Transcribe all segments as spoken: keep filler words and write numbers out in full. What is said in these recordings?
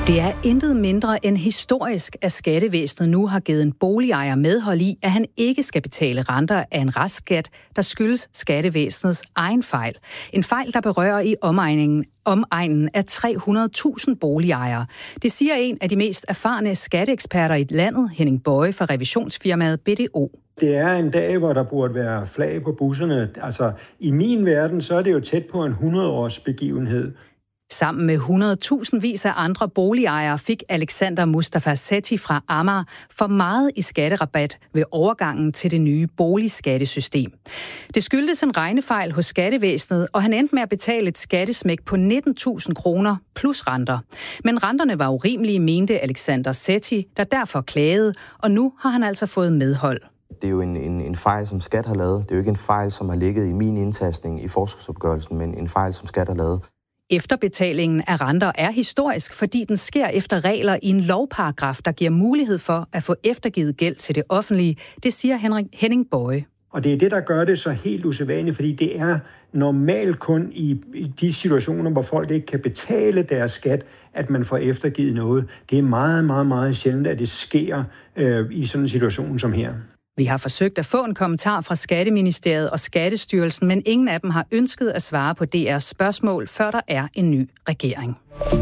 Det er intet mindre end historisk, at skattevæsenet nu har givet en boligejer medhold i, at han ikke skal betale renter af en restskat, der skyldes skattevæsenets egen fejl. En fejl, der berører i omegnen, omegnen af tre hundrede tusind boligejere. Det siger en af de mest erfarne skatteeksperter i landet, Henning Boye fra revisionsfirmaet B D O. Det er en dag, hvor der burde være flag på busserne. Altså, i min verden, så er det jo tæt på en hundrede-års begivenhed. Sammen med hundredtusindvis af andre boligejere fik Alexander Mustafa Sethi fra Amager for meget i skatterabat ved overgangen til det nye boligskattesystem. Det skyldtes en regnefejl hos skattevæsenet, og han endte med at betale et skattesmæk på nitten tusind kroner plus renter. Men renterne var urimelige, mente Alexander Sethi, der derfor klagede, og nu har han altså fået medhold. Det er jo en, en, en fejl, som skat har lavet. Det er jo ikke en fejl, som har ligget i min indtastning i forskudsopgørelsen, men en fejl, som skat har lavet. Efterbetalingen af renter er historisk, fordi den sker efter regler i en lovparagraf, der giver mulighed for at få eftergivet gæld til det offentlige. Det siger Henrik, Henning Boye. Og det er det, der gør det så helt usædvanligt, fordi det er normalt kun i, i de situationer, hvor folk ikke kan betale deres skat, at man får eftergivet noget. Det er meget, meget, meget sjældent, at det sker øh, i sådan en situation som her. Vi har forsøgt at få en kommentar fra Skatteministeriet og Skattestyrelsen, men ingen af dem har ønsket at svare på D R's spørgsmål, før der er en ny regering.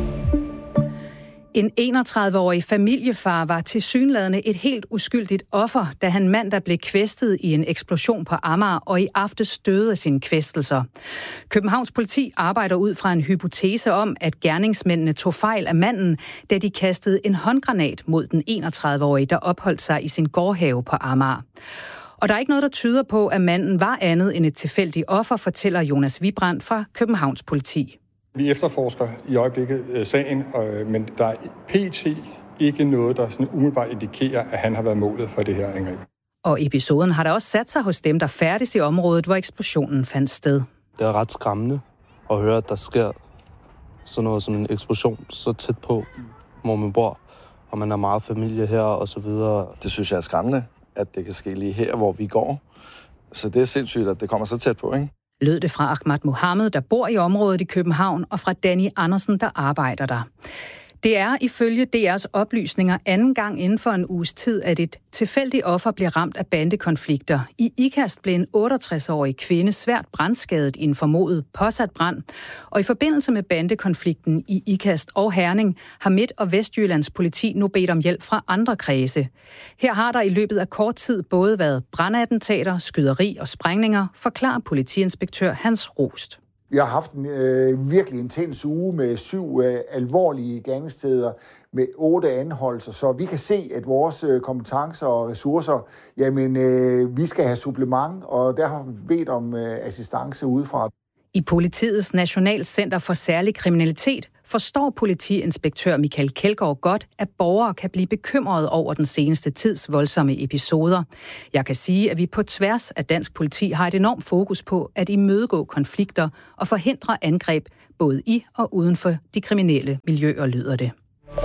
En enogtredive-årig familiefar var tilsyneladende et helt uskyldigt offer, da han mandag blev kvæstet i en eksplosion på Amager og i aftes døde af sine kvæstelser. Københavns politi arbejder ud fra en hypotese om, at gerningsmændene tog fejl af manden, da de kastede en håndgranat mod den enogtredive-årige, der opholdt sig i sin gårdhave på Amager. Og der er ikke noget, der tyder på, at manden var andet end et tilfældigt offer, fortæller Jonas Vibrand fra Københavns politi. Vi efterforsker i øjeblikket øh, sagen, øh, men der er pt. Ikke noget, der sådan umiddelbart indikerer, at han har været målet for det her angreb. Og episoden har der også sat sig hos dem, der færdes i området, hvor eksplosionen fandt sted. Det er ret skræmmende at høre, at der sker sådan noget som en eksplosion så tæt på, hvor man bor, og man er meget familie her og så videre. Det synes jeg er skræmmende, at det kan ske lige her, hvor vi går. Så det er sindssygt, at det kommer så tæt på, ikke? Lød det fra Ahmad Mohammed, der bor i området i København, og fra Danny Andersen, der arbejder der. Det er ifølge D R's oplysninger anden gang inden for en uges tid, at et tilfældigt offer bliver ramt af bandekonflikter. I Ikast blev en otteogtres-årig kvinde svært brandskadet i en formodet påsat brand. Og i forbindelse med bandekonflikten i Ikast og Herning har Midt- og Vestjyllands politi nu bedt om hjælp fra andre kredse. Her har der i løbet af kort tid både været brandattentater, skyderi og sprængninger, forklarer politiinspektør Hans Rost. Vi har haft en øh, virkelig intens uge med syv øh, alvorlige gerningssteder med otte anholdelser, så vi kan se, at vores øh, kompetencer og ressourcer, jamen øh, vi skal have supplement, og der har vi bedt om øh, assistance udefra. I Politiets National Center for Særlig Kriminalitet forstår politiinspektør Michael Kjeldgaard godt, at borgere kan blive bekymrede over den seneste tids voldsomme episoder. Jeg kan sige, at vi på tværs af dansk politi har et enormt fokus på at imødegå konflikter og forhindre angreb både i og uden for de kriminelle miljøer, lyder det.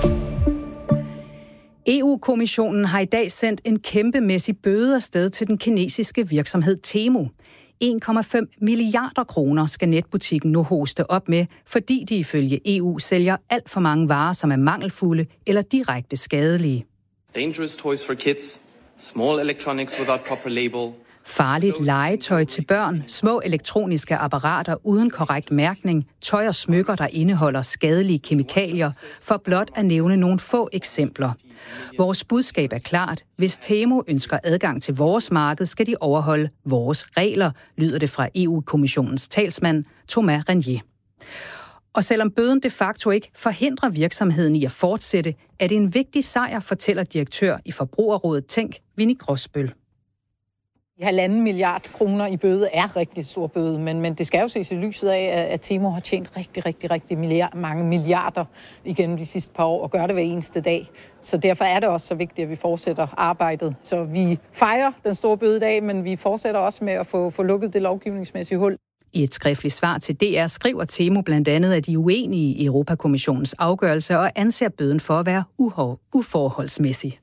E U-kommissionen har i dag sendt en kæmpemæssig bøde afsted til den kinesiske virksomhed Temu. en komma fem milliarder kroner skal netbutikken nu hoste op med, fordi de ifølge E U sælger alt for mange varer, som er mangelfulde eller direkte skadelige. Dangerous toys for kids, small electronics without proper label. Farligt legetøj til børn, små elektroniske apparater uden korrekt mærkning, tøj og smykker, der indeholder skadelige kemikalier, for blot at nævne nogle få eksempler. Vores budskab er klart. Hvis Temu ønsker adgang til vores marked, skal de overholde vores regler, lyder det fra E U-kommissionens talsmand Thomas Renier. Og selvom bøden de facto ikke forhindrer virksomheden i at fortsætte, er det en vigtig sejr, fortæller direktør i Forbrugerrådet Tænk, Winnie Gråsbøl. Halvanden milliard kroner i bøde er rigtig stor bøde, men, men det skal jo ses i lyset af, at Temu har tjent rigtig, rigtig, rigtig milliard, mange milliarder igennem de sidste par år og gør det hver eneste dag. Så derfor er det også så vigtigt, at vi fortsætter arbejdet. Så vi fejrer den store bødedag, men vi fortsætter også med at få, få lukket det lovgivningsmæssige hul. I et skriftligt svar til D R skriver Temu blandt andet, at de er uenige i Europakommissionens afgørelse og anser bøden for at være uforholdsmæssig.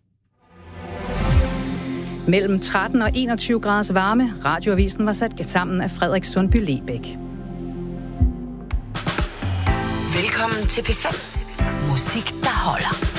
Mellem tretten og enogtyve graders varme. Radioavisen var sat sammen af Frederik Sundby Lebæk. Velkommen til P fem. Musik, der holder.